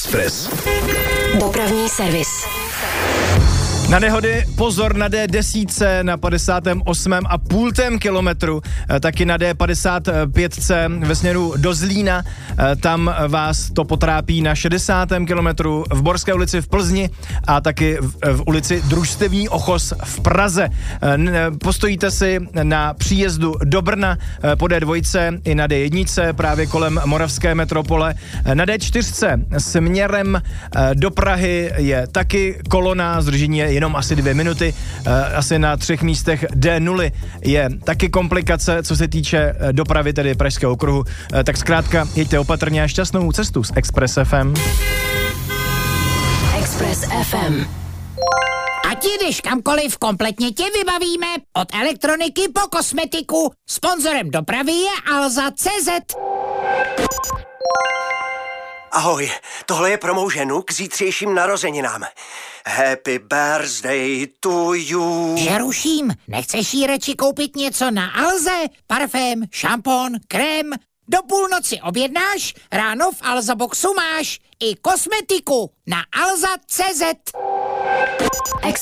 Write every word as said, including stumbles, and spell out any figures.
Express. Dopravní servis. Na nehody pozor na D deset na padesátém osmém a půltém kilometru, taky na D padesát pět ve směru do Zlína, tam vás to potrápí na šedesátém kilometru, v Borské ulici v Plzni a taky v, v ulici Družstevní Ochos v Praze. Postojíte si na příjezdu do Brna po D dva i na D jedna právě kolem Moravské metropole. Na D čtyři směrem do Prahy je taky kolona, zdržení je jenom asi dvě minuty, asi na třech místech D nula je taky komplikace, co se týče dopravy, tedy Pražského okruhu, tak zkrátka jeďte opatrně a šťastnou cestu s Express F M. Express F M. Ať jdeš kamkoliv, kompletně tě vybavíme. Od elektroniky po kosmetiku. Sponzorem dopravy je Alza tečka cé zet. Ahoj, tohle je pro mou ženu k zítřejším narozeninám. Happy birthday to you. Že ruším, nechceš jí radši koupit něco na Alze? Parfém, šampon, krém? Do půlnoci objednáš, ráno v Alza Boxu máš i kosmetiku na alza tečka cé zet.